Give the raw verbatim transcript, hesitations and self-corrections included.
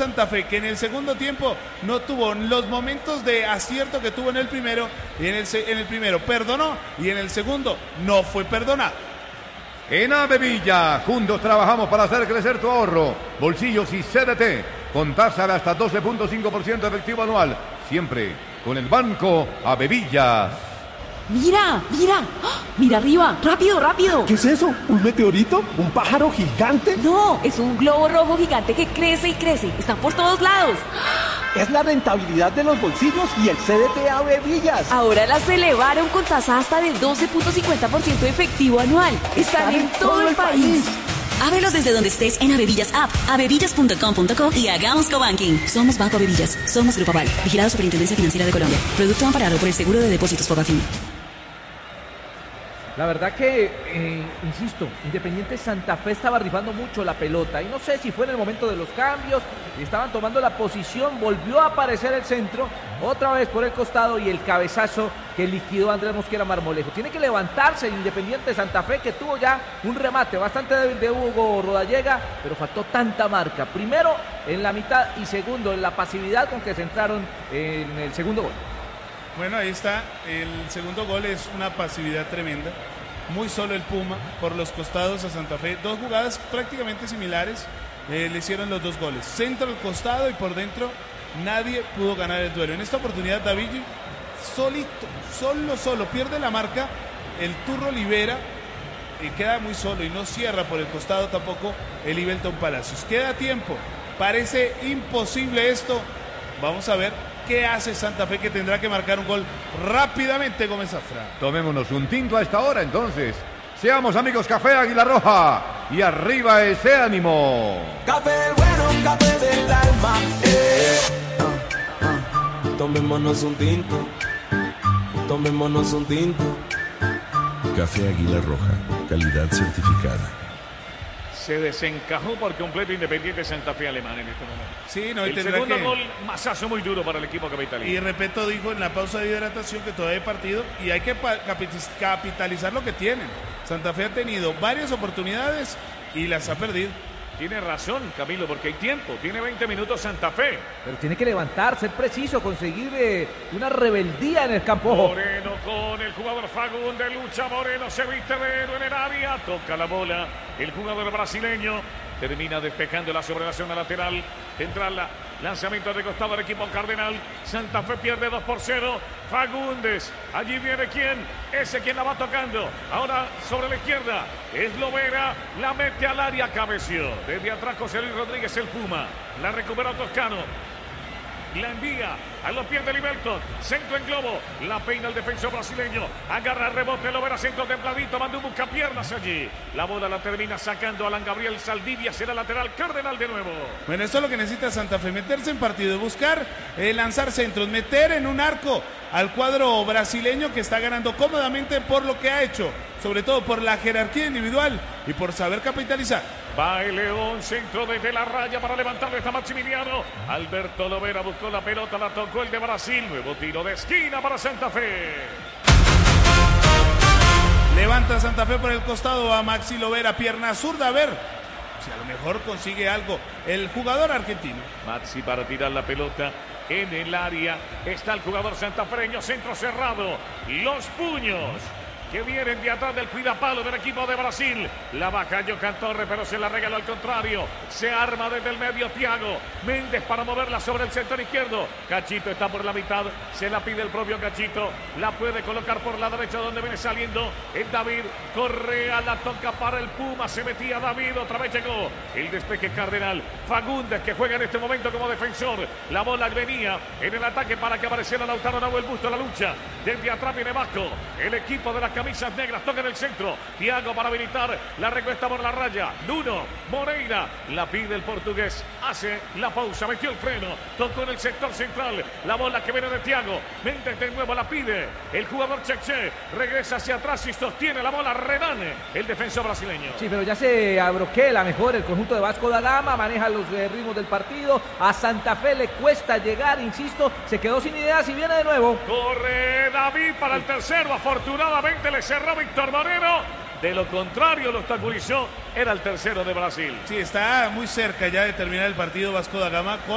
Santa Fe, que en el segundo tiempo no tuvo los momentos de acierto que tuvo en el primero, y en el, en el primero perdonó, y en el segundo no fue perdonado. En Avevilla, juntos trabajamos para hacer crecer tu ahorro, bolsillos y C D T, con tasa de hasta doce punto cinco por ciento efectivo anual, siempre con el Banco Avevillas. ¡Mira! ¡Mira! ¡Ah! ¡Mira arriba! ¡Rápido, rápido! ¿Qué es eso? ¿Un meteorito? ¿Un pájaro gigante? No, es un globo rojo gigante que crece y crece. Están por todos lados. Es la rentabilidad de los bolsillos y el C D T Avevillas. Ahora las elevaron con tasa hasta del doce punto cincuenta por ciento efectivo anual. Están, Están en, en todo, todo el país. país. Ábrelos desde donde estés en Avevillas App, avevillas punto com punto co y hagamos cobanking. Somos Banco Avevillas. Somos Grupo Aval. Vigilado Superintendencia Financiera de Colombia. Producto amparado por el Seguro de Depósitos por Bafin. La verdad que, eh, insisto, Independiente Santa Fe estaba rifando mucho la pelota. Y no sé si fue en el momento de los cambios, estaban tomando la posición, volvió a aparecer el centro, otra vez por el costado y el cabezazo que liquidó a Andrés Mosquera Marmolejo. Tiene que levantarse el Independiente Santa Fe, que tuvo ya un remate bastante débil de Hugo Rodallega, pero faltó tanta marca. Primero en la mitad y segundo en la pasividad con que se entraron en el segundo gol. Bueno, ahí está, el segundo gol es una pasividad tremenda, muy solo el Puma por los costados a Santa Fe, dos jugadas prácticamente similares, eh, le hicieron los dos goles, centro al costado y por dentro nadie pudo ganar el duelo. En esta oportunidad David solito, solo, solo, pierde la marca, el Turro libera y queda muy solo y no cierra por el costado tampoco el Ibelton Palacios. Queda tiempo, parece imposible esto, vamos a ver qué hace Santa Fe, que tendrá que marcar un gol rápidamente, Gómez Zafra. Tomémonos un tinto a esta hora entonces. Seamos amigos Café Águila Roja y arriba ese ánimo. Café bueno, café del alma. Eh. Uh, uh. Tomémonos un tinto. Tomémonos un tinto. Café Águila Roja, calidad certificada. Se desencajó por completo Independiente Santa Fe alemán en este momento. Sí, no, el segundo que... gol, masazo muy duro para el equipo capitalino. Y Repeto dijo en la pausa de hidratación que todavía hay partido y hay que capitalizar lo que tienen. Santa Fe ha tenido varias oportunidades y las ha perdido. Tiene razón, Camilo, porque hay tiempo. Tiene veinte minutos Santa Fe. Pero tiene que levantar, ser preciso, conseguir eh, una rebeldía en el campo. Moreno con el jugador Fagundes, lucha Moreno, se viste de héroe en el área, toca la bola. El jugador brasileño termina despejándola sobre la zona lateral. Tendrá la lanzamiento de costado del equipo Cardenal. Santa Fe pierde dos por cero. Fagundes, allí viene quién, ese quien la va tocando. Ahora sobre la izquierda, es Lovera, la mete al área, cabeció. Desde atrás José Luis Rodríguez, el Puma. La recupera Toscano. La envía a los pies de Ibelton, centro en globo, la peina el defensor brasileño, agarra rebote, lo verá centro templadito, manda un buscapiernas allí, la bola la termina sacando Alan Gabriel Saldivia, será lateral, Cardenal de nuevo. Bueno, esto es lo que necesita Santa Fe, meterse en partido, buscar, eh, lanzar centros, meter en un arco al cuadro brasileño que está ganando cómodamente por lo que ha hecho, sobre todo por la jerarquía individual y por saber capitalizar. Va el León, centro desde la raya para levantarle está Maximiliano. Alberto Lovera buscó la pelota, la tocó el de Brasil. Nuevo tiro de esquina para Santa Fe. Levanta Santa Fe por el costado a Maxi Lovera, pierna zurda, a ver si a lo mejor consigue algo el jugador argentino. Maxi para tirar la pelota en el área. Está el jugador santafreño, centro cerrado. Los puños que vienen de atrás del cuidapalo del equipo de Brasil. La baja Johan Torres, pero se la regaló al contrario. Se arma desde el medio Thiago Méndez para moverla sobre el sector izquierdo. Cachito está por la mitad, se la pide el propio Cachito. La puede colocar por la derecha donde viene saliendo el David Correa. La toca para el Puma, se metía David, otra vez llegó el despeje Cardenal. Fagundes, que juega en este momento como defensor. La bola venía en el ataque para que apareciera Lautaro Nahuel Busto, la lucha. Desde atrás viene Vasco, el equipo de las camisas negras, toca en el centro. Thiago para habilitar, la recuesta por la raya. Nuno Moreira, la pide el portugués, hace la pausa, metió el freno, tocó en el sector central. La bola que viene de Thiago Méndez, de nuevo la pide el jugador Cheche, regresa hacia atrás y sostiene la bola Renane, el defensor brasileño. Sí, pero ya se abroquela mejor el conjunto de Vasco da Gama, maneja los eh, ritmos del partido. A Santa Fe le cuesta llegar, insisto, se quedó sin ideas y viene de nuevo. Corre David para el tercero, afortunadamente le cerró Víctor Moreno. De lo contrario, lo obstaculizó. Era el tercero de Brasil. Sí, está muy cerca ya de terminar el partido Vasco da Gama con